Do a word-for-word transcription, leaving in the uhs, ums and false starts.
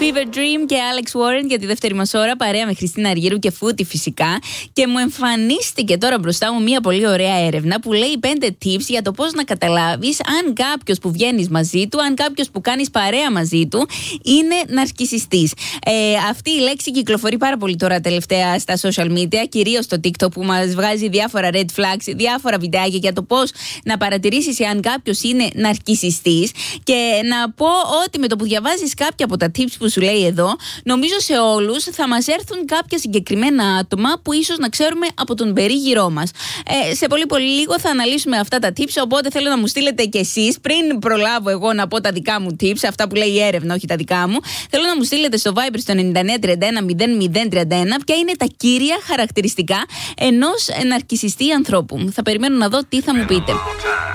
Fever Dream και Alex Warren για τη δεύτερη μας ώρα, παρέα με Χριστίνα Αργύρου και Φούτη φυσικά. Και μου εμφανίστηκε τώρα μπροστά μου μια πολύ ωραία έρευνα που λέει πέντε tips για το πώς να καταλάβεις αν κάποιος που βγαίνεις μαζί του, αν κάποιος που κάνεις παρέα μαζί του είναι ναρκισσιστής. Ε, αυτή η λέξη κυκλοφορεί πάρα πολύ τώρα τελευταία στα social media, κυρίως στο TikTok που μας βγάζει διάφορα red flags, διάφορα βιντεάκια για το πώς να παρατηρήσεις αν κάποιος είναι ναρκισσιστής. Και να πω ότι με το που διαβάζεις κάποια από τα tips που σου λέει εδώ, νομίζω σε όλους θα μας έρθουν κάποια συγκεκριμένα άτομα που ίσως να ξέρουμε από τον περίγυρό μας. Ε, σε πολύ πολύ λίγο θα αναλύσουμε αυτά τα tips, οπότε θέλω να μου στείλετε κι εσείς, πριν προλάβω εγώ να πω τα δικά μου tips, αυτά που λέει η έρευνα, όχι τα δικά μου, θέλω να μου στείλετε στο Viber στο εννιά εννιά τρία ένα μηδέν μηδέν τρία ένα ποια είναι τα κύρια χαρακτηριστικά ενός ναρκισσιστή ανθρώπου. Θα περιμένω να δω τι θα μου πείτε.